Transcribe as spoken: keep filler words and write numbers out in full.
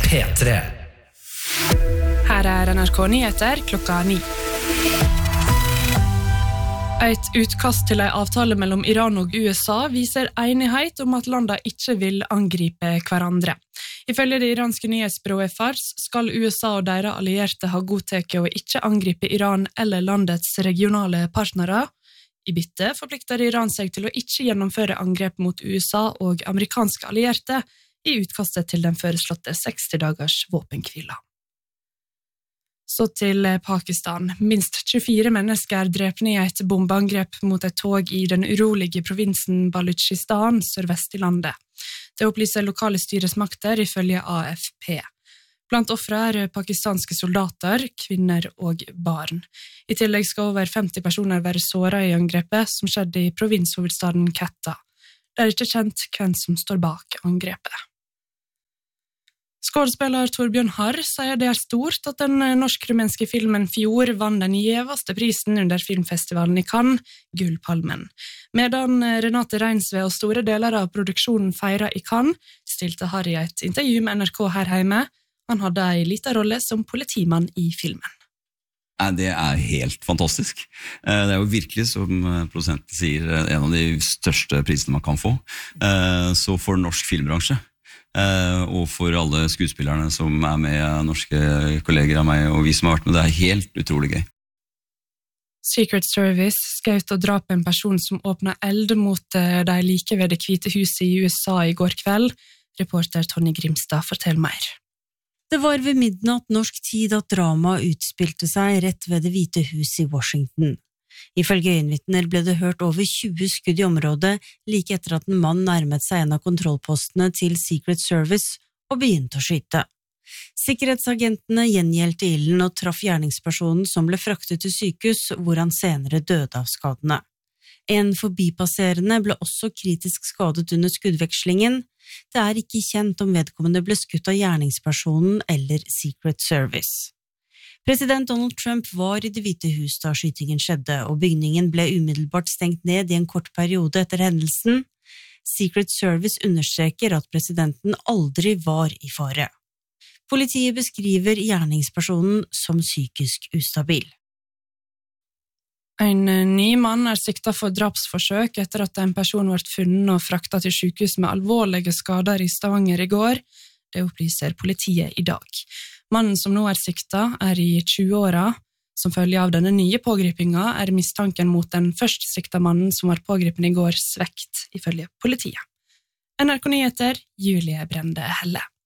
P tre. Her er N R K Nyheter klokka ni. Et utkast til en avtale mellom Iran og U S A viser enighet om at landene ikke vil angripe hverandre. Ifølge det iranske nyhetsbyrået Fars skal U S A og deres allierte ha godtatt å ikke angripe Iran eller landets regionale partnere. I bytte forplikter Iran seg til å ikke gjennomføre angrep mot U S A og amerikanske allierte i utkastet til den foreslåtte seksti dagers våpenhvila. Så til Pakistan. Minst tjuefire mennesker drepne i et bombeangrep mot et tog i den urolige provinsen Baluchistan, sørvest i landet. Det opplyser lokale styresmakter ifølge A F P. Blant offre er pakistanske soldater, kvinner og barn. I tillegg skal over femti personer være såret i angrepet som skjedde i provinshovedstaden Quetta. Det er ikke kjent hvem som står bak angrepet. Skådespiller Torbjørn Harr sier det er stort at den norsk-rumenske filmen Fjord vann den gjeveste prisen under filmfestivalen i Cannes, Gullpalmen. Medan Renate Reinsve og store deler av produksjonen feiret i Cannes, stilte Harr i et intervju med N R K her hjemme. Han hadde en liten rolle som politimann i filmen. Det er helt fantastisk. Det er jo virkelig, som produsenten sier, en av de største prisene man kan få. Så for norsk filmbransje, Uh, og for alle skuespillerne som er med, norske kolleger av meg og vi som har vært med, det er helt utrolig gøy. Secret Service skjøt og drap en person som åpnet eld mot uh, de like ved det hvite huset i U S A i går kveld. Reporter Tonje Grimstad forteller mer. Det var ved midnatt norsk tid at drama utspilte seg rett ved det hvite hus i Washington. Ifølge øyenvitner ble det hørt over tjue skudd i området like etter at en mann nærmet seg en av kontrollpostene til Secret Service og begynte å skyte. Sikkerhetsagentene gjengjeldte ilden og traff gjerningspersonen som ble fraktet til sykehus, hvor han senere døde av skadene. En forbipasserende ble også kritisk skadet under skuddvekslingen. Det er ikke kjent om vedkommende ble skutt av gjerningspersonen eller Secret Service. President Donald Trump var i det hvite hus da skytingen skjedde, og bygningen ble umiddelbart stengt ned i en kort periode etter hendelsen. Secret Service understreker at presidenten aldri var i fare. Politiet beskriver gjerningspersonen som psykisk ustabil. En ny mann er siktet for drapsforsøk etter at en person ble funnet og fraktet til sykehus med alvorlige skader i Stavanger i går. Det opplyser politiet i dag. Mannen som nå er siktet er i tjue-åra. Som følge av denne nye pågripinga er mistanken mot den først sikta mannen som var pågripen i går svekt, ifølge politiet. N R K Nyheter, Julie Brende Helle.